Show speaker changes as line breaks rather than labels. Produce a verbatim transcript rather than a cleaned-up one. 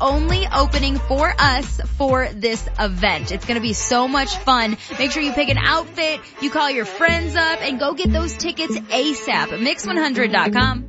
only opening for us for this event. It's going to be so much fun. Make sure you pick an outfit, you call your friends up, and go get those tickets ASAP. Mix one hundred dot com.